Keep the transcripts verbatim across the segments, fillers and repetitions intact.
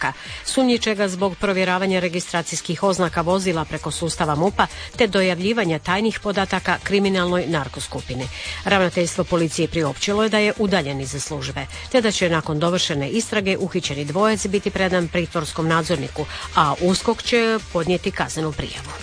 podataka, sumnjičega zbog provjeravanja registracijskih oznaka vozila preko sustava MUP-a te dojavljivanja tajnih podataka kriminalnoj narkoskupini. Ravnateljstvo policije priopćilo je da je udaljen iz službe, te da će nakon dovršene istrage uhićeni dvojac biti predan pritvorskom nadzorniku, a USKOK će podnijeti kaznenu prijavu.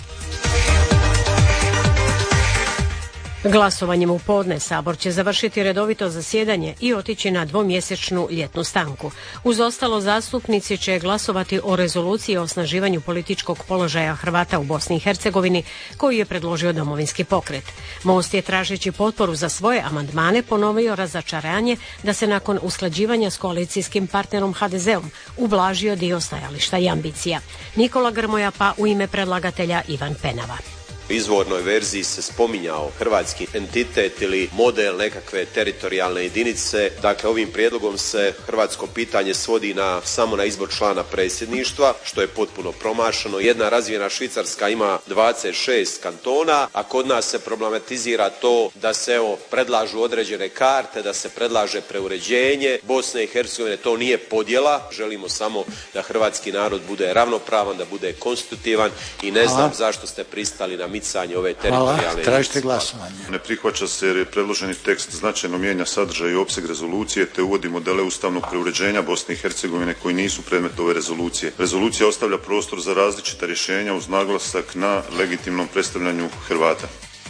Glasovanjem u podne Sabor će završiti redovito zasjedanje i otići na dvomjesečnu ljetnu stanku. Uz ostalo, zastupnici će glasovati o rezoluciji o osnaživanju političkog položaja Hrvata u Bosni i Hercegovini koju je predložio Domovinski pokret. Most je, tražeći potporu za svoje amandmane, ponovio razočaranje da se nakon usklađivanja s koalicijskim partnerom ha de zeom ublažio dio stajališta i ambicija. Nikola Grmoja pa u ime predlagatelja Ivan Penava. U izvornoj verziji se spominjao hrvatski entitet ili model nekakve teritorijalne jedinice. Dakle, ovim prijedlogom se hrvatsko pitanje svodi na, samo na izbor člana predsjedništva, što je potpuno promašeno. Jedna razvijena Švicarska ima dvadeset šest kantona, a kod nas se problematizira to da se evo predlažu određene karte, da se predlaže preuređenje Bosne i Hercegovine. To nije podjela. Želimo samo da hrvatski narod bude ravnopravan, da bude konstitutivan i ne znam zašto ste pristali na micanje ove teritorijalne. Hvala, tražite glasovanje. Ne prihvaća se jer je predloženi tekst značajno mijenja sadržaj i opseg rezolucije te uvodi modele ustavnog preuređenja Bosne i Hercegovine koji nisu predmet ove rezolucije. Rezolucija ostavlja prostor za različita rješenja uz naglasak na legitimnom predstavljanju Hrvata.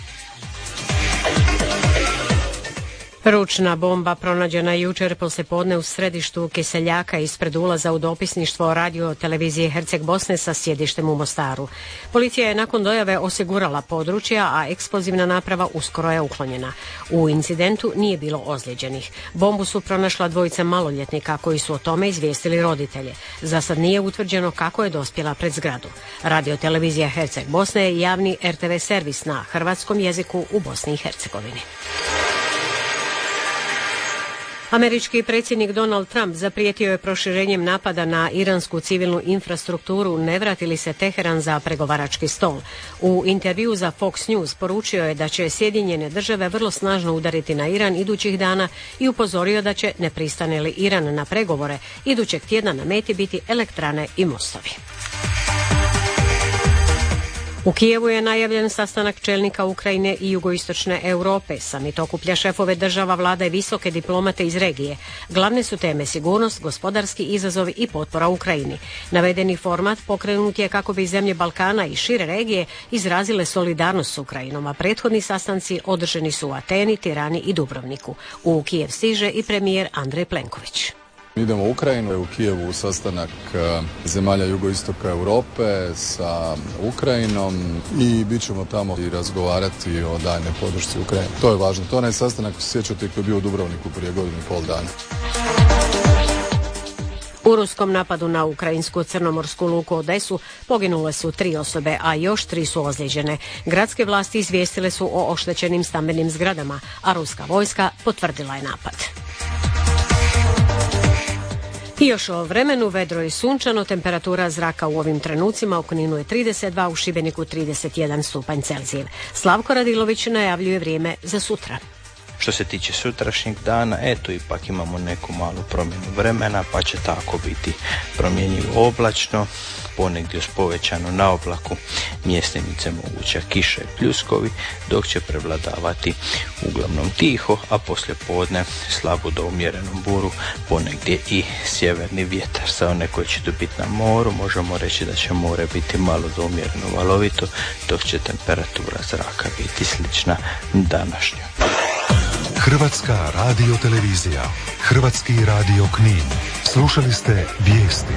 Ručna bomba pronađena jučer poslijepodne u središtu Kiseljaka ispred ulaza u dopisništvo radio televizije Herceg Bosne sa sjedištem u Mostaru. Policija je nakon dojave osigurala područja, a eksplozivna naprava uskoro je uklonjena. U incidentu nije bilo ozlijeđenih. Bombu su pronašla dvojica maloljetnika koji su o tome izvijestili roditelje. Za sad nije utvrđeno kako je dospjela pred zgradu. Radio televizija Herceg Bosne je javni er te ve servis na hrvatskom jeziku u Bosni i Hercegovini. Američki predsjednik Donald Trump zaprijetio je proširenjem napada na iransku civilnu infrastrukturu ne vrati li se Teheran za pregovarački stol. U intervju za Fox News poručio je da će Sjedinjene države vrlo snažno udariti na Iran idućih dana i upozorio da će, ne pristane li Iran na pregovore, idućeg tjedna na meti biti elektrane i mostovi. U Kijevu je najavljen sastanak čelnika Ukrajine i jugoistočne Europe. Samit okuplja šefove država, vlada i visoke diplomate iz regije. Glavne su teme sigurnost, gospodarski izazovi i potpora Ukrajini. Navedeni format pokrenut je kako bi zemlje Balkana i šire regije izrazile solidarnost s Ukrajinom, a prethodni sastanci održani su u Ateni, Tirani i Dubrovniku. U Kijev stiže i premijer Andrej Plenković. Idemo u Ukrajinu, u Kijevu sastanak zemalja jugoistoka Europe sa Ukrajinom i bit ćemo tamo i razgovarati o daljnjoj podršci Ukrajini. To je važno. To je onaj sastanak, ako se sjećate, koji je bio u Dubrovniku prije godinu i pol dana. U ruskom napadu na ukrajinsku crnomorsku luku Odesu poginule su tri osobe, a još tri su ozlijeđene. Gradske vlasti izvijestile su o oštećenim stambenim zgradama, a ruska vojska potvrdila je napad. I još o vremenu, vedro i sunčano, temperatura zraka u ovim trenucima u Kninu je trideset dva, u Šibeniku trideset jedan stupanj Celzijev. Slavko Radilović najavljuje vrijeme za sutra. Što se tiče sutrašnjeg dana, eto ipak imamo neku malu promjenu vremena, pa će tako biti promjenjivo oblačno, ponegdje uz povećanu na oblaku, mjestimice moguća kiša i pljuskovi, dok će prevladavati uglavnom tiho, a poslije podne slabu do umjerenom buru, ponegdje i sjeverni vjetar. Za one koji će tu biti na moru, možemo reći da će more biti malo do umjereno valovito, dok će temperatura zraka biti slična današnjoj. Hrvatska radio televizija, Hrvatski radio Knin. Slušali ste vijesti.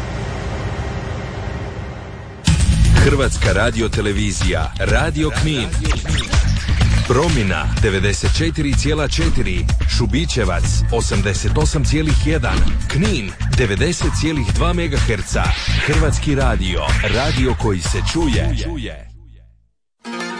Hrvatska radio televizija, Radio Knin. Promina devedeset četiri zarez četiri, Šubićevac osamdeset osam zarez jedan, Knin devedeset zarez dva megaherca. Hrvatski radio, radio koji se čuje.